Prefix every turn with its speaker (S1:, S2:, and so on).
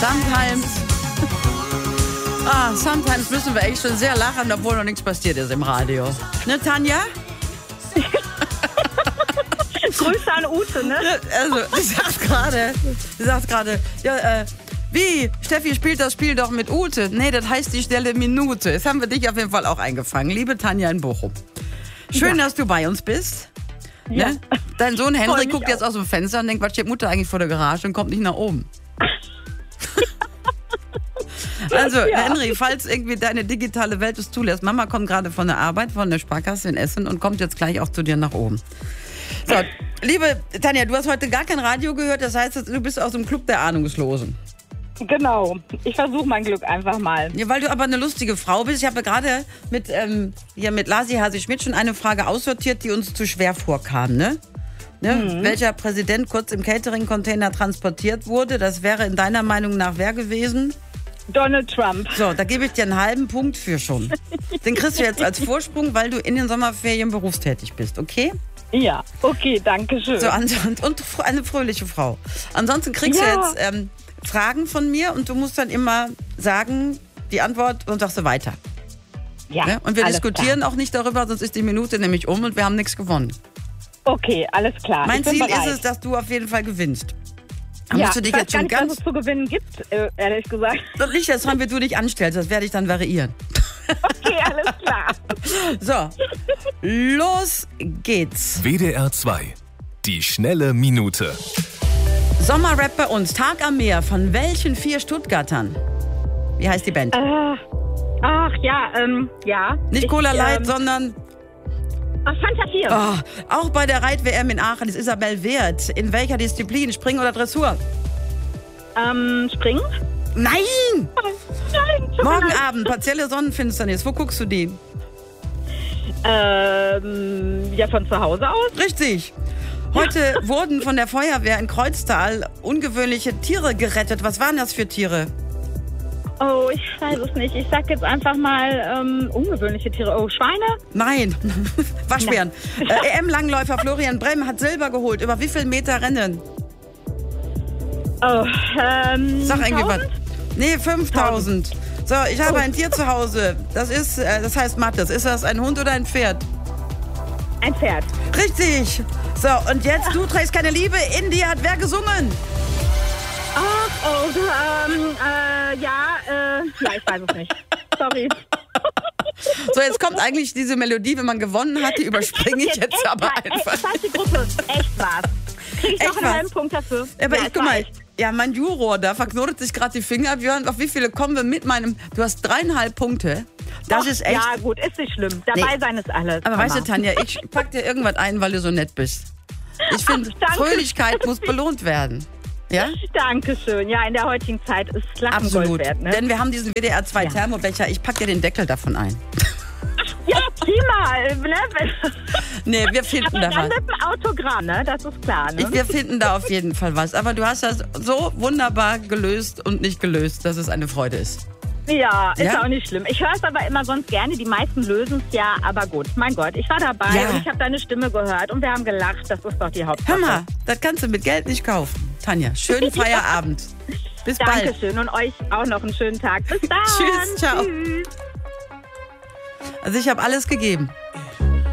S1: Sometimes müssen wir echt schon sehr lachen, obwohl noch nichts passiert ist im Radio. Ne, Tanja?
S2: Grüße an Ute, ne?
S1: Also, sie sagt gerade, ja, wie? Steffi spielt das Spiel doch mit Ute. Nee, das heißt die schnelle Minute. Jetzt haben wir dich auf jeden Fall auch eingefangen. Liebe Tanja in Bochum. Schön, dass du bei uns bist.
S2: Ja.
S1: Ne? Dein Sohn Henrik guckt jetzt aus dem Fenster und denkt, was steht Mutter eigentlich vor der Garage und kommt nicht nach oben. Also, Henry, falls irgendwie deine digitale Welt es zulässt, Mama kommt gerade von der Arbeit, von der Sparkasse in Essen und kommt jetzt gleich auch zu dir nach oben. So, liebe Tanja, du hast heute gar kein Radio gehört, das heißt, du bist aus dem Club der Ahnungslosen.
S2: Genau, ich versuche mein Glück einfach mal.
S1: Ja, weil du aber eine lustige Frau bist. Ich habe gerade mit Lasi Hasi-Schmidt schon eine Frage aussortiert, die uns zu schwer vorkam, ne? Welcher Präsident kurz im Catering-Container transportiert wurde, das wäre in deiner Meinung nach wer gewesen?
S2: Donald Trump.
S1: So, da gebe ich dir einen halben Punkt für schon. Den kriegst du jetzt als Vorsprung, weil du in den Sommerferien berufstätig bist, okay?
S2: Ja, okay, danke schön.
S1: So, und eine fröhliche Frau. Ansonsten kriegst du jetzt Fragen von mir und du musst dann immer sagen, die Antwort und sagst du weiter.
S2: Ja,
S1: ne? Und wir diskutieren auch nicht darüber, sonst ist die Minute nämlich um und wir haben nichts gewonnen.
S2: Okay, alles klar.
S1: Mein Ziel ist es, dass du auf jeden Fall gewinnst. Da musst du dich jetzt schon ganz
S2: was es zu gewinnen gibt, ehrlich gesagt.
S1: Das liegt jetzt dran, wie du dich anstellst. Das werde ich dann variieren.
S2: Okay, alles klar.
S1: So, los geht's.
S3: WDR 2, die schnelle Minute.
S1: Sommerrap bei uns, Tag am Meer. Von welchen 4 Stuttgartern? Wie heißt die Band?
S2: Ja.
S1: Nicht Cola Light, sondern...
S2: Fanta 4.
S1: Oh, auch bei der Reit-WM in Aachen ist Isabel Wirth. In welcher Disziplin? Springen oder Dressur?
S2: Springen?
S1: Nein!
S2: Nein!
S1: Morgen Abend, partielle Sonnenfinsternis. Wo guckst du die?
S2: Von zu Hause aus.
S1: Richtig. Heute wurden von der Feuerwehr in Kreuztal ungewöhnliche Tiere gerettet. Was waren das für Tiere?
S2: Oh, ich weiß es nicht. Ich sag jetzt einfach mal ungewöhnliche Tiere. Oh, Schweine?
S1: Nein, Waschbären. EM-Langläufer Florian Brehm hat Silber geholt. Über wie viel Meter Rennen?
S2: Oh,
S1: Sag irgendwie
S2: 1000?
S1: was. Nee, 5000. So, ich habe ein Tier zu Hause. Das heißt Mattes. Ist das ein Hund oder ein Pferd?
S2: Ein Pferd.
S1: Richtig. So, und jetzt, du trägst keine Liebe. In dir hat wer gesungen?
S2: Ich weiß es nicht. Sorry.
S1: So, jetzt kommt eigentlich diese Melodie, wenn man gewonnen hat, die überspringe ich jetzt aber einfach.
S2: Ich weiß die Gruppe. Echt was. Krieg ich noch einen halben Punkt dafür?
S1: Aber guck mal, mein Juror, da verknotet sich gerade die Finger. Björn, auf wie viele kommen wir mit meinem... Du hast 3,5 Punkte. Das ist echt...
S2: Ja gut, ist nicht schlimm. Dabei sein ist alles.
S1: Aber weißt du, Tanja, ich pack dir irgendwas ein, weil du so nett bist. Ich finde, Fröhlichkeit muss belohnt werden. Ja?
S2: Dankeschön. Ja, in der heutigen Zeit ist Lachen Gold wert. Ne?
S1: Denn wir haben diesen WDR 2 Thermobecher. Ich pack dir den Deckel davon ein.
S2: Ja, prima. Ne?
S1: Nee, wir finden da was.
S2: Dann mit dem Autogramm, ne? Das ist klar. Ne?
S1: Wir finden da auf jeden Fall was. Aber du hast das so wunderbar gelöst und nicht gelöst, dass es eine Freude ist.
S2: Ja, ist auch nicht schlimm. Ich höre es aber immer sonst gerne. Die meisten lösen es ja, aber gut. Mein Gott, ich war dabei und ich habe deine Stimme gehört und wir haben gelacht. Das ist doch die Hauptsache.
S1: Hör mal, das kannst du mit Geld nicht kaufen. Tanja, schönen Feierabend. Bis bald.
S2: Dankeschön und euch auch noch einen schönen Tag. Bis dann.
S1: Tschüss, ciao.
S2: Tschüss.
S1: Also ich habe alles gegeben.